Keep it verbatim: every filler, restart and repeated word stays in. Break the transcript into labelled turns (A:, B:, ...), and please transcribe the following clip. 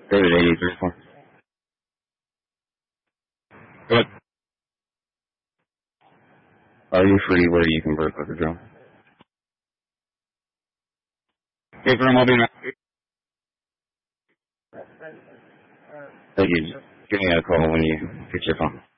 A: David eighty-three four. What? Are you free where you convert with the drone? Hey, Grim, I'll be back. Thank you. Give me a call when you get your phone.